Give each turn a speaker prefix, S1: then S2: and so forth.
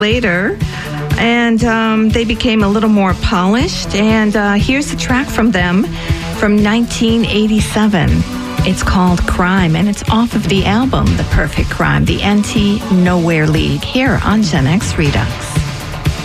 S1: later, and they became a little more polished. And here's a track from them from 1987. It's called Crime, and it's off of the album The Perfect Crime, the NT Nowhere League, here on Gen X Redux.